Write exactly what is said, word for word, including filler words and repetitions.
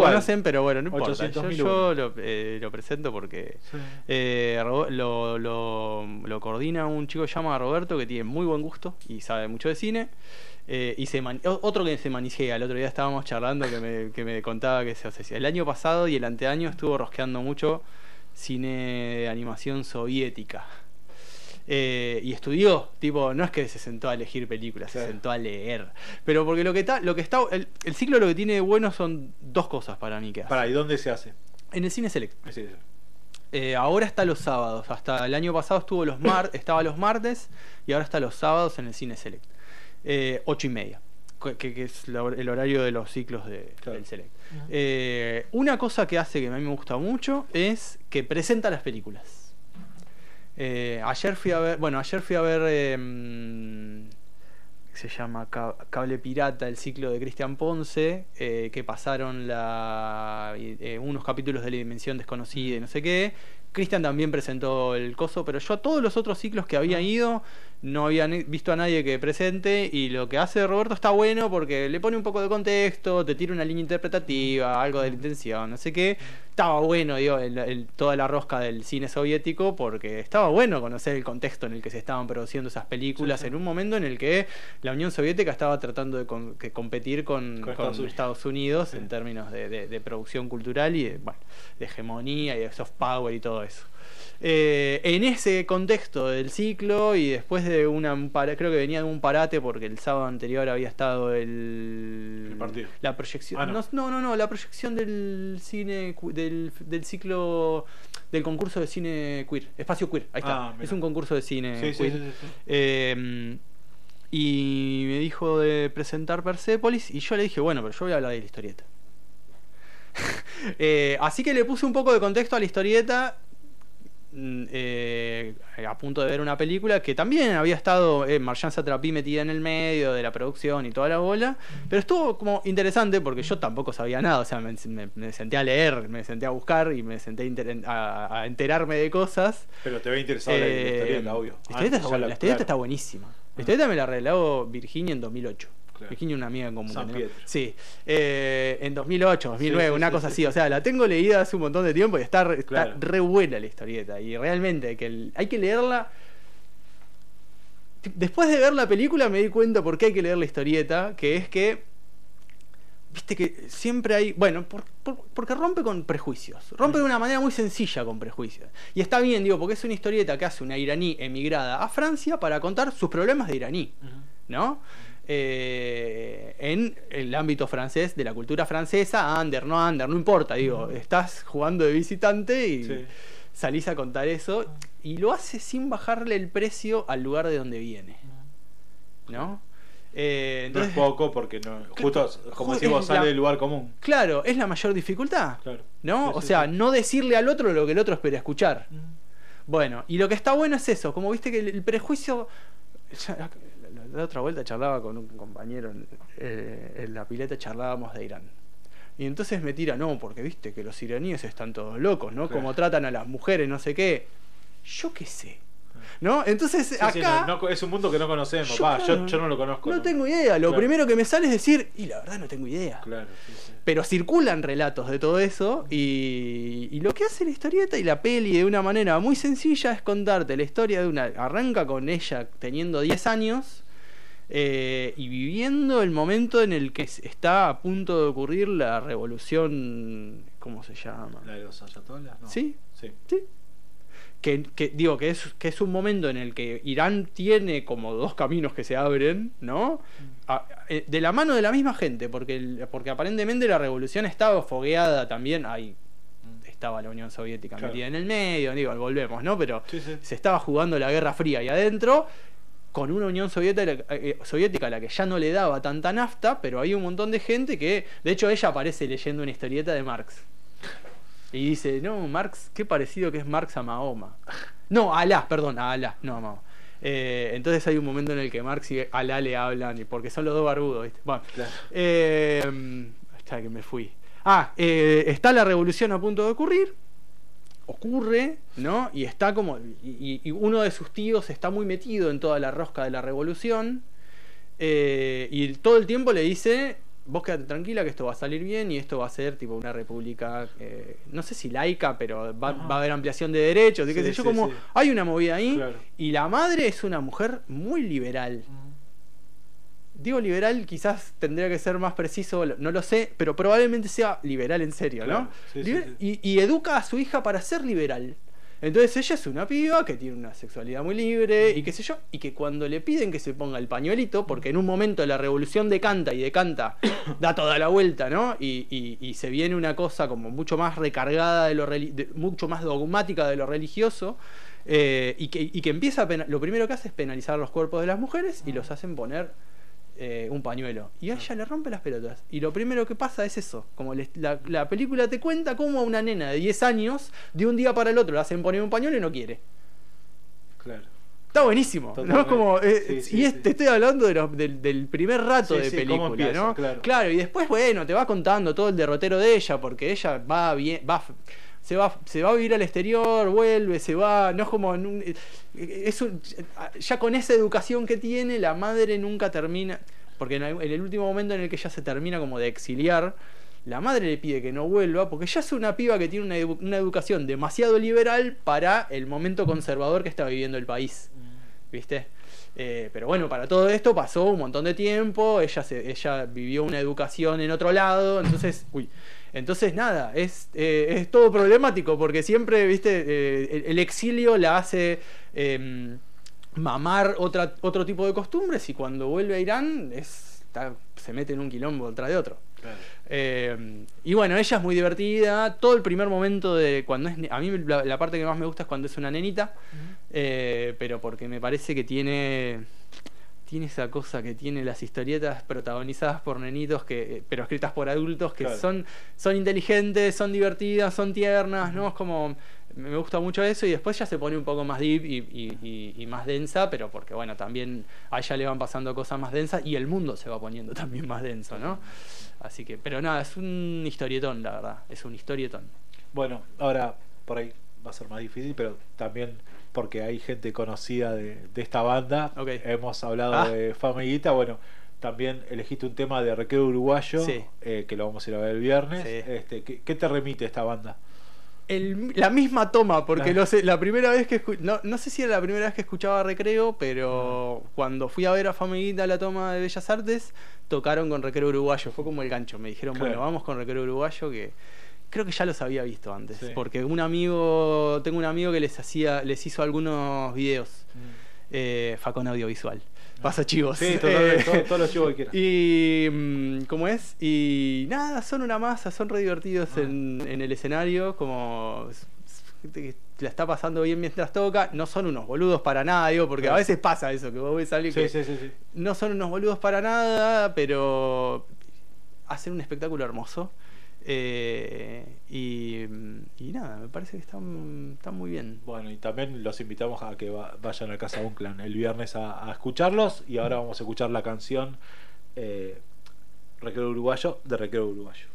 igual. conocen, pero bueno, no importa. ochocientos Yo, mil yo lo, eh, lo presento porque Sí. eh, Ro- lo, lo, lo coordina un chico que se llama Roberto, que tiene muy buen gusto y sabe mucho de cine. Eh, y se man- otro que se manijea. El otro día estábamos charlando que me, que me contaba que se obsesiona. El año pasado y el anteaño estuvo rosqueando mucho cine de animación soviética. Eh, y estudió, tipo, no es que se sentó a elegir películas, Claro. se sentó a leer. Pero porque lo que está, lo que está, el, el ciclo lo que tiene de bueno son dos cosas para mí que hace. Pará, ¿y dónde se hace? En el cine select. Sí, sí. Eh, ahora está los sábados. Hasta el año pasado estuvo los mar estaba los martes y ahora está los sábados en el cine select. Eh, ocho y media. Que, que es la, el horario de los ciclos de, Claro. del select. Uh-huh. Eh, una cosa que hace que a mí me gusta mucho es que presenta las películas. Eh, ayer fui a ver, bueno, ayer fui a ver, eh, ¿qué se llama? Cable Pirata, el ciclo de Cristian Ponce, eh, que pasaron la, eh, unos capítulos de La Dimensión Desconocida y no sé qué. Cristian también presentó el coso, pero yo a todos los otros ciclos que había ido no había visto a nadie que presente, y lo que hace Roberto está bueno porque le pone un poco de contexto, te tira una línea interpretativa, algo de la intención, no sé qué. Estaba bueno, digo, el, el, toda la rosca del cine soviético, porque estaba bueno conocer el contexto en el que se estaban produciendo esas películas, sí, sí. en un momento en el que la Unión Soviética estaba tratando de con, que competir con, con, con Estados, Estados Unidos, sí. en términos de, de, de producción cultural y de, bueno, de hegemonía y de soft power y todo eso. Eh, en ese contexto del ciclo, y después de una un para, creo que venía de un parate porque el sábado anterior había estado el, el partido, la proyección, ah, no. no no no la proyección del cine del, del ciclo del concurso de cine queer, Espacio Queer, ahí está, ah, es un concurso de cine sí, queer. Sí, sí, sí. Eh, y me dijo de presentar Persepolis y yo le dije, bueno, pero yo voy a hablar de la historieta. eh, así que le puse un poco de contexto a la historieta. Eh, a punto de ver una película que también había estado eh, Marjan Satrapi metida en el medio de la producción y toda la bola, pero estuvo como interesante porque yo tampoco sabía nada, o sea, me, me, me senté a leer, me senté a buscar y me senté a, a enterarme de cosas. Pero te ve interesado eh, la historieta, obvio. La historieta, ah, está, la, la historieta claro. está buenísima. La historieta me la regaló Virginia en dos mil ocho. Claro. Virginia, una amiga en común. San Pietro. Sí, eh, en dos mil ocho, dos mil nueve, sí, sí, una sí, cosa sí, así. Sí. O sea, la tengo leída hace un montón de tiempo y está, está claro. re buena la historieta. Y realmente hay que, hay que leerla. Después de ver la película me di cuenta por qué hay que leer la historieta, que es que, viste que siempre hay, bueno, por, por, porque rompe con prejuicios, rompe de una manera muy sencilla con prejuicios. Y está bien, digo, porque es una historieta que hace una iraní emigrada a Francia para contar sus problemas de iraní, uh-huh. ¿no? Eh, en el ámbito francés, de la cultura francesa, under, no under, no importa, digo, estás jugando de visitante y sí. salís a contar eso, y lo hace sin bajarle el precio al lugar de donde viene, ¿no? Eh, entonces, no es poco porque no, justo como decimos, sale la, del lugar común. Claro, es la mayor dificultad, claro. ¿no? Sí, o sí, sea, sí. no decirle al otro lo que el otro espera escuchar. Mm. Bueno, y lo que está bueno es eso, como viste que el, el prejuicio... La otra vuelta charlaba con un compañero eh, en la pileta, charlábamos de Irán. Y entonces me tira, no, porque viste que los iraníes están todos locos, ¿no? Claro. Como tratan a las mujeres, no sé qué. Yo qué sé, ¿no? Entonces sí, acá... Sí, no, no, es un mundo que no conocemos, yo, Va, yo, yo no lo conozco. No, no tengo idea, lo claro. primero que me sale es decir, y la verdad no tengo idea. Claro, sí, sí. Pero circulan relatos de todo eso, y, y lo que hace la historieta y la peli de una manera muy sencilla es contarte la historia de una... Arranca con ella teniendo diez años... Eh, y viviendo el momento en el que está a punto de ocurrir la revolución, ¿cómo se llama? ¿La de los ayatolás? No. ¿Sí? Sí. Sí. Que, que digo que es, que es un momento en el que Irán tiene como dos caminos que se abren, ¿no? A, de la mano de la misma gente, porque, el, porque aparentemente la revolución estaba fogueada también. Ahí estaba la Unión Soviética claro. metida en el medio, digo, volvemos, ¿no? Pero sí, sí. se estaba jugando la Guerra Fría ahí adentro, con una Unión Soviética, eh, soviética a la que ya no le daba tanta nafta, pero hay un montón de gente que, de hecho, ella aparece leyendo una historieta de Marx y dice, no, Marx, qué parecido que es Marx a Mahoma. No, a Alá, perdón, a Alá, no a Mahoma. Eh, entonces hay un momento en el que Marx y Alá le hablan, porque son los dos barbudos, ¿viste? Bueno, claro. eh, hasta que me fui. Ah, eh, está la revolución a punto de ocurrir. Ocurre, ¿no? Y está como. Y, y uno de sus tíos está muy metido en toda la rosca de la revolución. Eh, y todo el tiempo le dice: vos quédate tranquila que esto va a salir bien y esto va a ser tipo una república, eh, no sé si laica, pero va, va a haber ampliación de derechos, y qué Sí, sé yo, sí, como sí. hay una movida ahí, Claro. y la madre es una mujer muy liberal. Digo liberal, quizás tendría que ser más preciso, no lo sé, pero probablemente sea liberal en serio, Claro, ¿no? sí, Liber- sí, sí. Y, y educa a su hija para ser liberal. Entonces ella es una piba que tiene una sexualidad muy libre y qué sé yo, y que cuando le piden que se ponga el pañuelito, porque en un momento la revolución decanta y decanta, da toda la vuelta, ¿no? Y, y- y se viene una cosa como mucho más recargada, de lo reli- de- mucho más dogmática de lo religioso, eh, y, que, y que empieza a pena- lo primero que hace es penalizar los cuerpos de las mujeres y los hacen poner eh, un pañuelo. Y a ella le rompe las pelotas. Y lo primero que pasa es eso. Como les- la, la película te cuenta cómo a una nena de diez años, de un día para el otro, le hacen poner un pañuelo y no quiere. Claro. Está buenísimo. ¿No? Es Totalmente. como, eh, Sí, sí, y es- sí. te estoy hablando de los- del, del primer rato Sí, de sí, película, cómo empieza, ¿no? claro. y después, bueno, te va contando todo el derrotero de ella, porque ella va bien, va se va se va a vivir al exterior, vuelve, se va, no es como en un- es un- ya con esa educación que tiene, la madre nunca termina, porque en el, en el último momento en el que ella se termina como de exiliar, la madre le pide que no vuelva, porque ya es una piba que tiene una, edu- una educación demasiado liberal para el momento conservador que está viviendo el país. ¿Viste? Eh, pero bueno, para todo esto pasó un montón de tiempo, ella se, ella vivió una educación en otro lado, entonces, uy, entonces nada, es, eh, es todo problemático, porque siempre, viste, eh, el, el exilio la hace eh, mamar otra, otro tipo de costumbres, y cuando vuelve a Irán es, está- se mete en un quilombo tras de otro. Claro. Eh, y bueno, ella es muy divertida. Todo el primer momento de cuando es. A mí la, la parte que más me gusta es cuando es una nenita. Eh, pero porque me parece que tiene. Tiene esa cosa que tiene las historietas protagonizadas por nenitos, que pero escritas por adultos, que Claro. son, son inteligentes, son divertidas, son tiernas, ¿no? Es como. Me gusta mucho eso, y después ya se pone un poco más deep y, y- y- y más densa, pero porque bueno, también a ella le van pasando cosas más densas y el mundo se va poniendo también más denso, ¿no? Así que, pero nada, es un historietón, la verdad, es un historietón. Bueno, ahora por ahí va a ser más difícil, pero también porque hay gente conocida de, de esta banda. Ok. Hemos hablado Ah. de Fama y Guita. Bueno, también elegiste un tema de Recreo Uruguayo, Sí. eh, que lo vamos a ir a ver el viernes. Sí. Este, ¿qué, qué te remite esta banda? El- la misma toma, porque Ah. lo sé, la primera vez que escu- no, no sé si era la primera vez que escuchaba Recreo, pero cuando fui a ver a Famiguita la toma de Bellas Artes, tocaron con Recreo Uruguayo, fue como el gancho, me dijeron, Claro. bueno, vamos con Recreo Uruguayo, que creo que ya los había visto antes, Sí. porque un amigo, tengo un amigo que les hacía, les hizo algunos videos, eh, Facón Audiovisual, pasa chivos. Sí, totalmente, Eh, todo- todos los chivos que quieras. Y mm, ¿cómo es? Y nada, son una masa, son re divertidos Ah. en, en el escenario, como s- s- gente que la está pasando bien mientras toca, no son unos boludos para nada, digo, porque Claro. a veces pasa eso, que vos ves a alguien Sí, que sí, sí, sí. no son unos boludos para nada, pero hacen un espectáculo hermoso. Eh, y, y nada, me parece que están, están muy bien. Bueno, y también los invitamos a que va- vayan a Casa Unclan el viernes a, a escucharlos. Y ahora vamos a escuchar la canción eh, Recreo Uruguayo de Recreo Uruguayo.